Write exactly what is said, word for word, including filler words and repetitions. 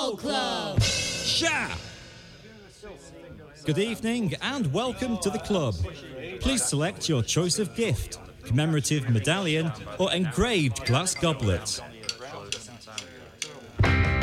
Football Club. Sha! Good evening and welcome to the club. Please select your choice of gift, commemorative medallion or engraved glass goblet.